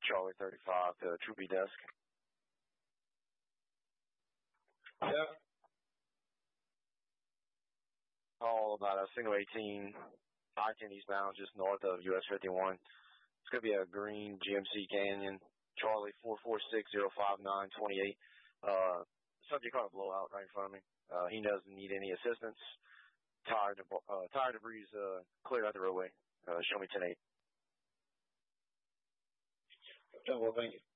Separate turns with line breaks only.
Charlie 35 to Troopy Desk.
Yeah.
Call about a single 18, I-10 eastbound, just north of US 51. It's going to be a green GMC Canyon, Charlie 446-059-28. Subject on a blowout right in front of me. He doesn't need any assistance. Tire debris cleared out the roadway. Show me 10-8.
Well, thank you.